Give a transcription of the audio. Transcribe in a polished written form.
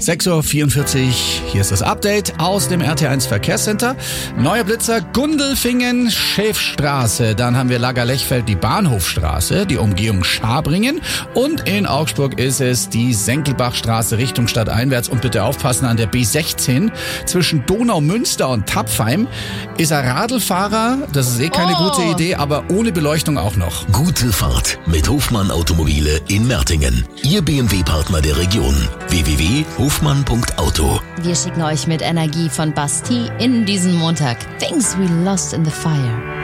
6.44 Uhr, hier ist das Update aus dem RT1 Verkehrscenter. Neuer Blitzer, Gundelfingen, Schäfstraße. Dann haben wir Lagerlechfeld, die Bahnhofstraße, die Umgehung Schabringen. Und in Augsburg ist es die Senkelbachstraße Richtung stadteinwärts. Und bitte aufpassen, an der B16 zwischen Donaumünster und Tapfheim ist ein Radlfahrer. Das ist keine gute Idee, aber ohne Beleuchtung auch noch. Gute Fahrt mit Hofmann Automobile in Mertingen. Ihr BMW-Partner der Region. www.hofmann.auto. Wir schicken euch mit Energie von Basti in diesen Montag. Things we lost in the fire.